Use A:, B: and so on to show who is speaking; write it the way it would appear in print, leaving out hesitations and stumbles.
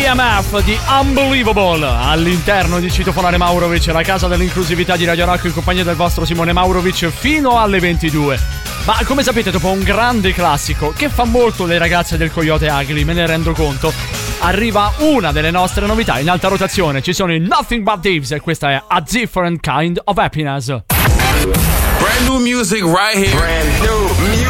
A: EMF di Unbelievable all'interno di Citofonare Maurovic, la casa dell'inclusività di Radio Rock, in compagnia del vostro Simone Maurovic fino alle 22. Ma come sapete, dopo un grande classico che fa molto le ragazze del Coyote Ugly, me ne rendo conto, arriva una delle nostre novità in alta rotazione. Ci sono i Nothing But Thieves e questa è A Different Kind of Happiness.
B: Brand new music right here. Brand new music.